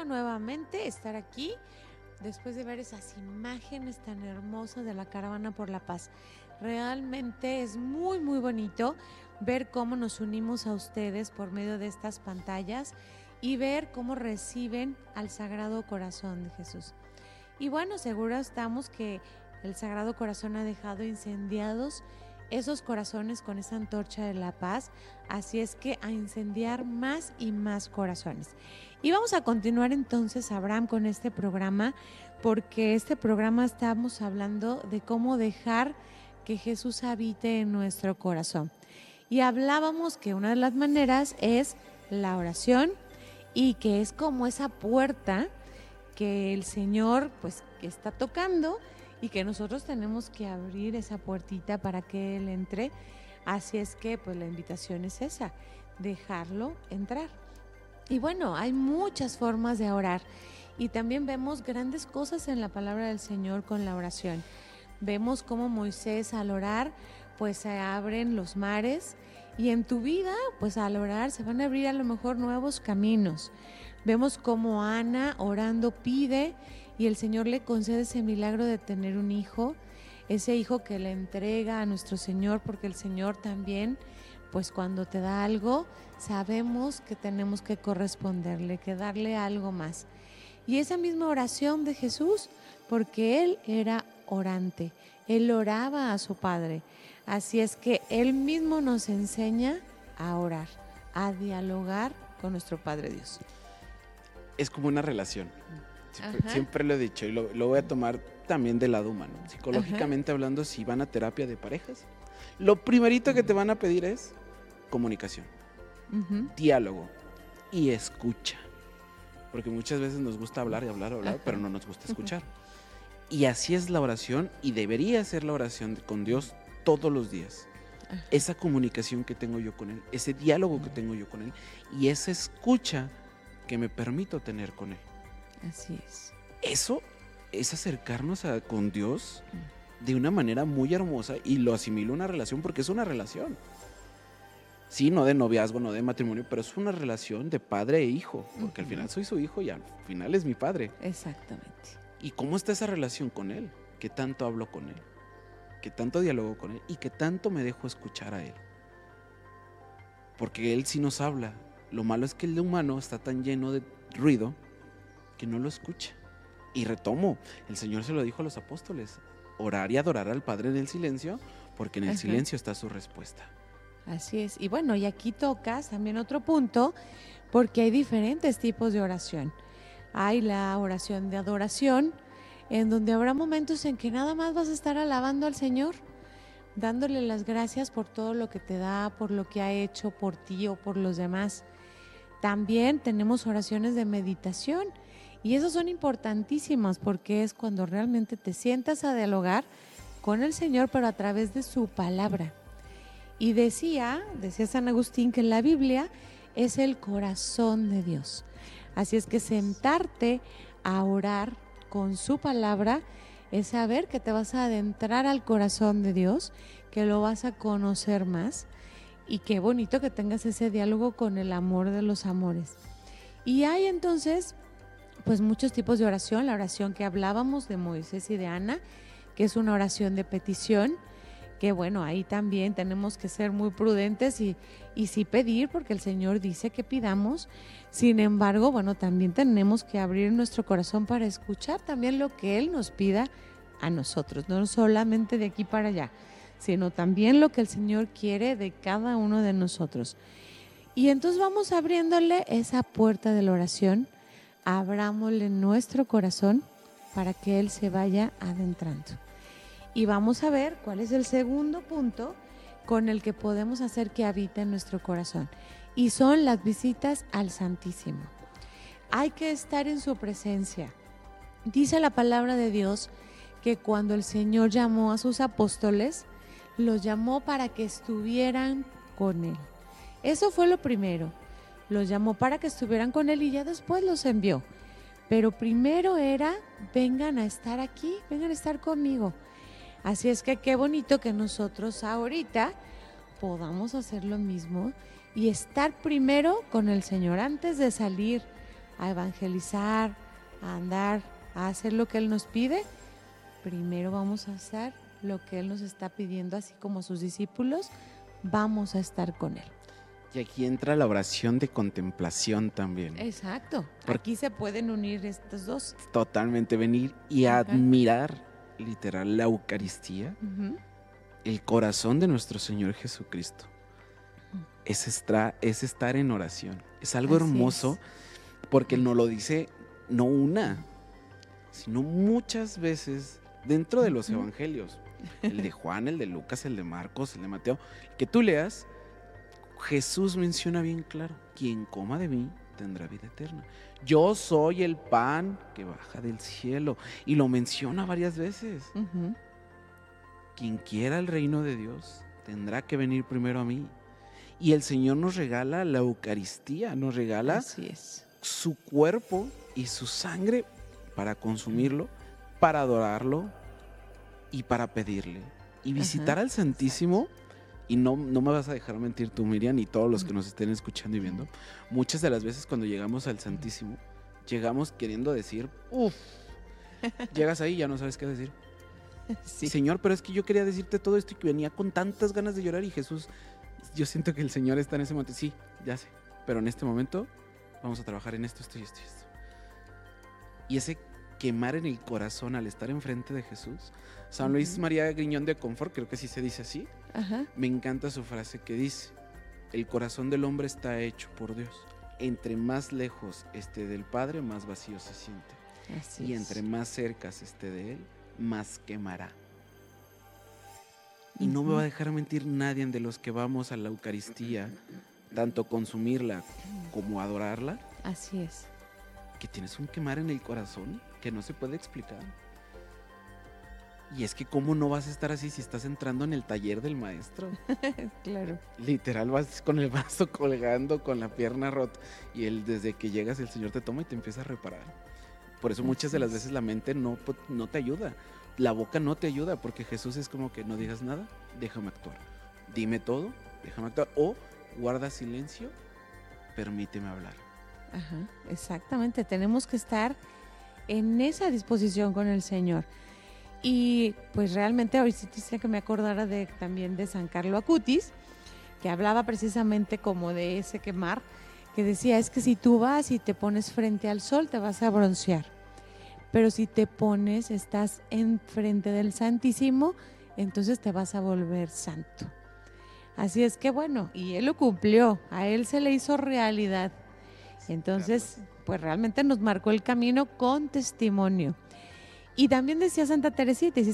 nuevamente estar aquí después de ver esas imágenes tan hermosas de la Caravana por la Paz. Realmente es muy, muy bonito ver cómo nos unimos a ustedes por medio de estas pantallas y ver cómo reciben al Sagrado Corazón de Jesús. Y bueno, seguro estamos que el Sagrado Corazón ha dejado incendiados esos corazones con esa antorcha de la paz, así es que a incendiar más y más corazones. Y vamos a continuar entonces, Abraham, con este programa, porque este programa estamos hablando de cómo dejar que Jesús habite en nuestro corazón. Y hablábamos que una de las maneras es la oración y que es como esa puerta que el Señor pues que está tocando y que nosotros tenemos que abrir esa puertita para que Él entre. Así es que pues la invitación es esa, dejarlo entrar. Y bueno, hay muchas formas de orar y también vemos grandes cosas en la palabra del Señor con la oración. Vemos cómo Moisés al orar pues se abren los mares y en tu vida pues al orar se van a abrir a lo mejor nuevos caminos. Vemos cómo Ana orando pide y el Señor le concede ese milagro de tener un hijo, ese hijo que le entrega a nuestro Señor, porque el Señor también, pues cuando te da algo, sabemos que tenemos que corresponderle, que darle algo más. Y esa misma oración de Jesús, porque Él era orante, Él oraba a su Padre. Así es que Él mismo nos enseña a orar, a dialogar con nuestro Padre Dios. Es como una relación. Siempre lo he dicho y lo voy a tomar también del lado humano. Psicológicamente hablando, si van a terapia de parejas, lo primerito que te van a pedir es comunicación, diálogo y escucha. Porque muchas veces nos gusta hablar y hablar, pero no nos gusta escuchar. Y así es la oración y debería ser la oración con Dios todos los días. Esa comunicación que tengo yo con Él, ese diálogo que tengo yo con Él y esa escucha que me permito tener con Él. Así es. Eso es acercarnos con Dios de una manera muy hermosa y lo asimilo a una relación porque es una relación. Sí, no de noviazgo, no de matrimonio, pero es una relación de padre e hijo, porque al final soy su hijo y al final es mi padre. Exactamente. ¿Y cómo está esa relación con Él? ¿Qué tanto hablo con Él? ¿Qué tanto dialogo con Él? ¿Y qué tanto me dejo escuchar a Él? Porque Él sí nos habla. Lo malo es que el humano está tan lleno de ruido que no lo escucha. Y retomo, el Señor se lo dijo a los apóstoles, orar y adorar al Padre en el silencio, porque en el silencio está su respuesta. Así es. Y bueno, y aquí tocas también otro punto, porque hay diferentes tipos de oración. Hay la oración de adoración, en donde habrá momentos en que nada más vas a estar alabando al Señor, dándole las gracias por todo lo que te da, por lo que ha hecho por ti o por los demás. También tenemos oraciones de meditación y esas son importantísimas porque es cuando realmente te sientas a dialogar con el Señor, pero a través de su palabra. Y decía San Agustín que la Biblia es el corazón de Dios. Así es que sentarte a orar con su palabra es saber que te vas a adentrar al corazón de Dios, que lo vas a conocer más y qué bonito que tengas ese diálogo con el amor de los amores. Y hay entonces pues muchos tipos de oración, la oración que hablábamos de Moisés y de Ana, que es una oración de petición, que bueno, ahí también tenemos que ser muy prudentes y sí pedir, porque el Señor dice que pidamos. Sin embargo, bueno, también tenemos que abrir nuestro corazón para escuchar también lo que Él nos pida a nosotros, no solamente de aquí para allá, sino también lo que el Señor quiere de cada uno de nosotros. Y entonces vamos abriéndole esa puerta de la oración, abrámosle nuestro corazón para que Él se vaya adentrando. Y vamos a ver cuál es el segundo punto con el que podemos hacer que habite en nuestro corazón. Y son las visitas al Santísimo. Hay que estar en su presencia. Dice la palabra de Dios que cuando el Señor llamó a sus apóstoles, los llamó para que estuvieran con Él. Eso fue lo primero. Los llamó para que estuvieran con Él y ya después los envió. Pero primero era, vengan a estar aquí, vengan a estar conmigo. Así es que qué bonito que nosotros ahorita podamos hacer lo mismo y estar primero con el Señor antes de salir a evangelizar, a andar, a hacer lo que Él nos pide, primero vamos a hacer lo que Él nos está pidiendo, así como sus discípulos, vamos a estar con Él. Y aquí entra la oración de contemplación también. Exacto. Aquí se pueden unir estos dos. Totalmente, venir y admirar, literal, la Eucaristía, el corazón de nuestro Señor Jesucristo. Es estar en oración. Es algo hermoso porque Él nos lo dice no una, sino muchas veces dentro de los evangelios. El de Juan, el de Lucas, el de Marcos, el de Mateo. Que tú leas, Jesús menciona bien claro, quien coma de mí tendrá vida eterna. Yo soy el pan que baja del cielo. Y lo menciona varias veces. Quien quiera el reino de Dios tendrá que venir primero a mí. Y el Señor nos regala la Eucaristía, nos regala su cuerpo y su sangre para consumirlo, para adorarlo y para pedirle. Y visitar al Santísimo, y no me vas a dejar mentir tú, Miriam, y todos los que nos estén escuchando y viendo, muchas de las veces cuando llegamos al Santísimo, llegamos queriendo decir, llegas ahí y ya no sabes qué decir. Señor, pero es que yo quería decirte todo esto y que venía con tantas ganas de llorar, y Jesús, yo siento que el Señor está en ese momento. Sí, ya sé, pero en este momento vamos a trabajar en esto, esto y esto y esto. Y ese quemar en el corazón al estar enfrente de Jesús. San Luis María Griñón de Confort, creo que sí se dice así. Me encanta su frase que dice: el corazón del hombre está hecho por Dios. Entre más lejos esté del Padre, más vacío se siente. Y entre más cerca esté de Él, más quemará. Y no me va a dejar mentir nadie de los que vamos a la Eucaristía, tanto consumirla como adorarla. Así es. Que tienes un quemar en el corazón que no se puede explicar. Y es que ¿cómo no vas a estar así si estás entrando en el taller del maestro? Claro. Literal, vas con el brazo colgando, con la pierna rota, y desde que llegas el Señor te toma y te empieza a reparar. Por eso muchas de las veces la mente no te ayuda. La boca no te ayuda, porque Jesús es como que no digas nada, déjame actuar. Dime todo, déjame actuar. O guarda silencio, permíteme hablar. Exactamente, tenemos que estar en esa disposición con el Señor. Y pues realmente hoy sí quisiera que me acordara también de San Carlo Acutis, que hablaba precisamente como de ese quemar, que decía, es que si tú vas y te pones frente al sol te vas a broncear, pero si te pones, estás enfrente del Santísimo, entonces te vas a volver santo. Así es que bueno, y Él lo cumplió, a Él se le hizo realidad. Entonces, pues realmente nos marcó el camino con testimonio. Y también decía Santa Teresita,